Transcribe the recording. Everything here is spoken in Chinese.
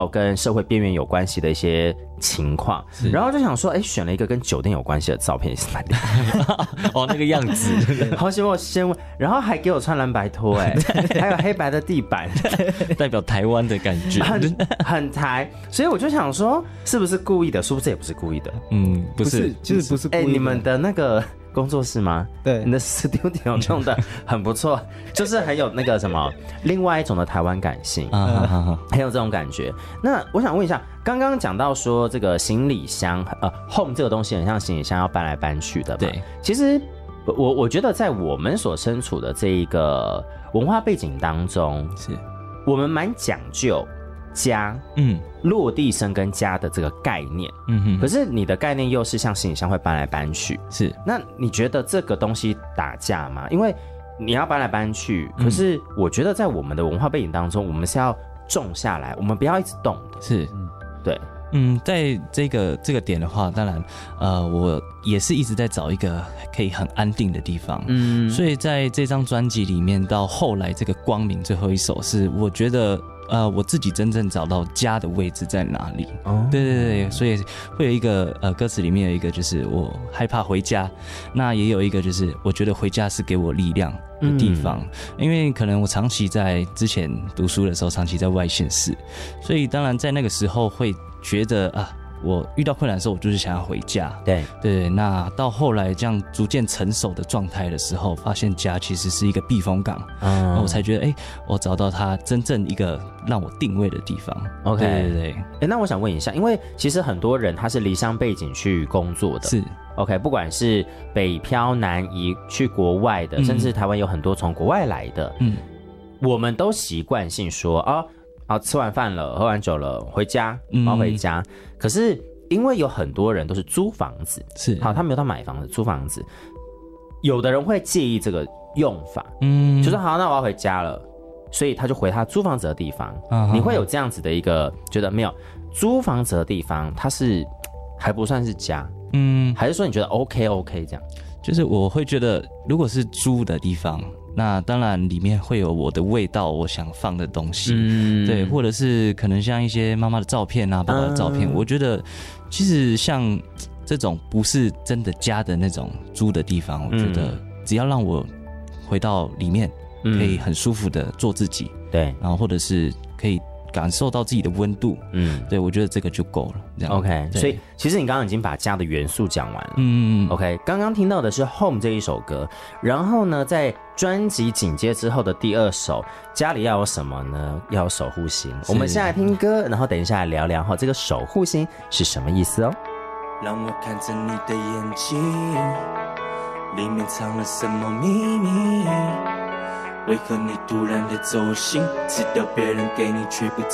跟社会边缘有关系的一些情况，然后就想说，选了一个跟酒店有关系的照片，也是蛮厉害哦，那个样子， 好险我先问，然后还给我穿蓝白拖，还有黑白的地板， 代表台湾的感觉， 很台，所以我就想说，是不是故意的？殊不知也不是故意的， 不是， 其实不是故意的。 你们的那个工作室吗？ 对， 你的 studio 用的很不错，就是很有那个什么另外一种的台湾感性，很有这种感觉。那我想问一下，刚刚讲到说这个行李箱，home 这个东西很像行李箱要搬来搬去的嘛。 对， 其实我觉得在我们所身处的这一个文化背景当中， 是我们蛮讲究家，落地生根家的这个概念，可是你的概念又是像行李箱会搬来搬去， 是， 那你觉得这个东西打架吗？因为你要搬来搬去，可是我觉得在我们的文化背景当中，我们是要种下来，我们不要一直动的， 是， 对。 在这个点的话，当然，我也是一直在找一个可以很安定的地方，所以在这张专辑里面，到后来这个光明最后一首是，我觉得我自己真正找到家的位置在哪里。对，所以会有一个歌词里面有一个就是我害怕回家，那也有一个就是我觉得回家是给我力量的地方，因为可能我长期在之前读书的时候，长期在外县市，所以当然在那个时候会觉得我遇到困难的时候，我就是想要回家。对，那到后来这样逐渐成熟的状态的时候，发现家其实是一个避风港，我才觉得我找到它真正一个让我定位的地方。 OK， 对。 那我想问一下，因为其实很多人他是离乡背景去工作的， 是 OK， 不管是北漂南移去国外的，甚至台湾有很多从国外来的，我们都习惯性说吃完饭了，喝完酒了，回家，然后回家。可是因为有很多人都是租房子， 是好，他没有到买房子，租房子。有的人会介意这个用法，就是好，那我要回家了，所以他就回他租房子的地方。你会有这样子的一个觉得没有租房子的地方，它是还不算是家，还是说你觉得 OK 这样？ 就是我会觉得，如果是租的地方，那当然里面会有我的味道，我想放的东西，对，或者是可能像一些妈妈的照片啊，爸爸的照片，我觉得其实像这种不是真的家的那种租的地方，我觉得只要让我回到里面，可以很舒服的做自己， 对， 然后或者是可以感受到自己的温度，对，我觉得这个就够了。这样 OK， 所以其实你刚刚已经把家的元素讲完了。OK， 刚刚听到的是《Home》这一首歌，然后呢，在专辑紧接之后的第二首，家里要有什么呢？要有守护星。我们先来听歌，然后等一下来聊聊这个守护星是什么意思哦。 让我看着你的眼睛，里面藏了什么秘密？为何你突然的走心，知道别人给你却不